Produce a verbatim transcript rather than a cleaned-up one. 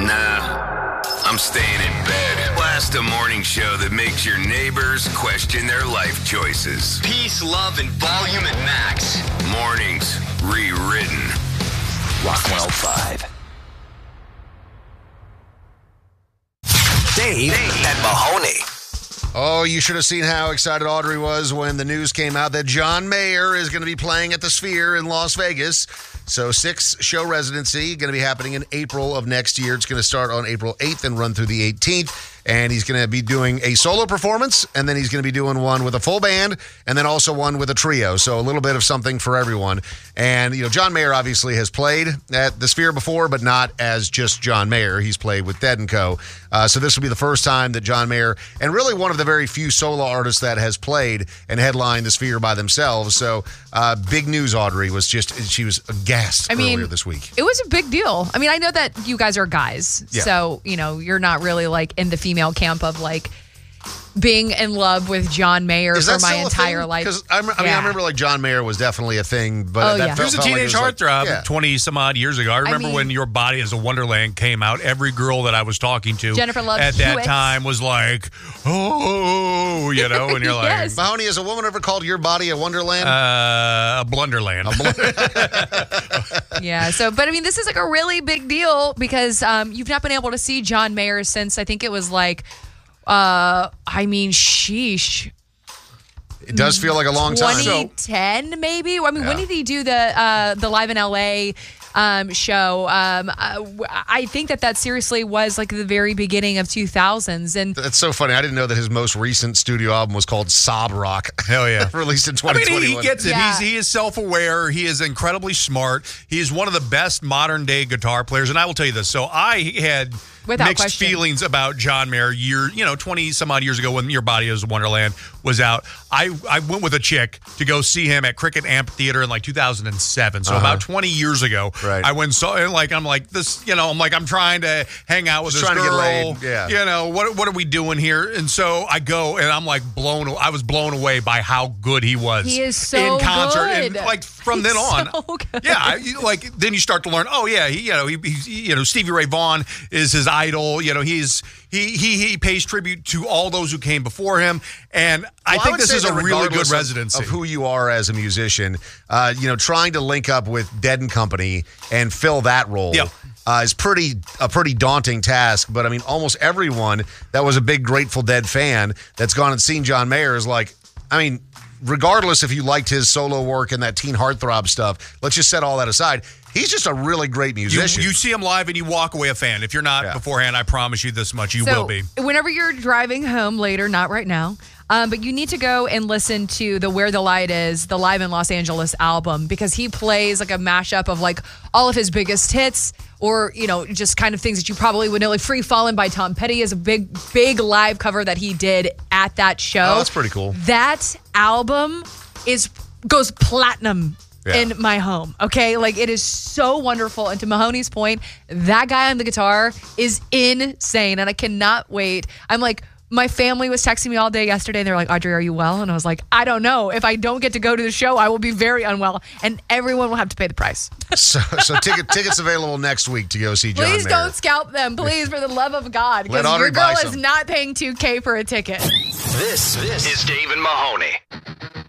Nah, I'm staying in bed. Blast a morning show that makes your neighbors question their life choices. Peace, love, and volume at max. Mornings rewritten. Rock one oh five. Dave and Mahoney. Oh, you should have seen how excited Audrey was when the news came out that John Mayer is going to be playing at the Sphere in Las Vegas. So six-show residency going to be happening in April of next year. It's going to start on April eighth and run through the eighteenth. And he's going to be doing a solo performance, and then he's going to be doing one with a full band, and then also one with a trio. So a little bit of something for everyone. And, you know, John Mayer obviously has played at the Sphere before, but not as just John Mayer. He's played with Dead and Co. Uh, so this will be the first time that John Mayer, and really one of the very few solo artists that has played and headlined the Sphere by themselves. So uh, big news, Audrey, was just, she was aghast I mean, earlier this week. It was a big deal. I mean, I know that you guys are guys, Yeah. so, you know, you're not really like in the female camp of like being in love with John Mayer Is for that my still a entire thing? life. Because I, I mean, Yeah. I remember like John Mayer was definitely a thing, but Oh, that yeah. felt, He was a felt like teenage it was heartthrob like, yeah. twenty some odd years ago. I remember mean- when Your Body is a Wonderland came out. Every girl that I was talking to Jennifer Love at that Hewitt. time was like, oh, you know, and you're like, Yes. Mahoney, has a woman ever called your body a wonderland? uh, a blunderland. Yeah. So, but I mean, this is like a really big deal because um, you've not been able to see John Mayer since I think it was like, uh, I mean, sheesh. It does feel like a long time. twenty ten, maybe. I mean, when Yeah. did he do the uh, the Live in L A um, show? Um, I, I think that that seriously was like the very beginning of two thousands, and That's so funny. I didn't know that his most recent studio album was called Sob Rock. Hell yeah. Released in I twenty mean, twenty-one. he, he gets it. Yeah. He's, he is self-aware. He is incredibly smart. He is one of the best modern-day guitar players. And I will tell you this. So I had Without mixed question. feelings about John Mayer year, you know, twenty some odd years ago when Your Body is a Wonderland was out. I, I went with a chick to go see him at Cricket Amphitheater in like two thousand seven. So Uh-huh. about twenty years ago, Right. I went and saw, and like, I'm like, this, you know, I'm like, I'm trying to hang out with Just this trying to girl. get laid, yeah. You know, what, what are we doing here? And so I go and I'm like blown, I was blown away by how good he was. He is so in concert. And good. like from then He's on, so good. yeah, I- you- like then you start to learn. Oh yeah, he, you know, he, he's, you know, Stevie Ray Vaughan is his idol. You know, he's he he he pays tribute to all those who came before him, and I Well, think would this say is a that really good regardless of- residency. Of who you are as a musician, uh, you know, trying to link up with Dead and Company and fill that role. Yeah. Uh, is pretty a pretty daunting task, but I mean, almost everyone that was a big Grateful Dead fan that's gone and seen John Mayer is like, I mean, regardless if you liked his solo work and that teen heartthrob stuff, let's just set all that aside. He's just a really great you, musician. you see him live and you walk away a fan. If you're not Yeah. beforehand, I promise you this much, you so will be. whenever you're driving home later, not right now, um, but you need to go and listen to the Where the Light Is, the Live in Los Angeles album, because he plays like a mashup of like all of his biggest hits, or, you know, just kind of things that you probably would know. Like Free Fallin' by Tom Petty is a big, big live cover that he did at that show. Oh, that's pretty cool. That album is goes platinum Yeah. in my home. Okay, like it is so wonderful. And to Mahoney's point, that guy on the guitar is insane, and I cannot wait. I'm like, my family was texting me all day yesterday, and they're like, Audrey, are you well? And I was like, I don't know. If I don't get to go to the show, I will be very unwell, and everyone will have to pay the price. so so ticket, tickets available next week to go see John Please Mayer. don't scalp them, please, for the love of God, Let because Audrey your girl buy is some. not paying two K for a ticket. This, this Is Dave and Mahoney.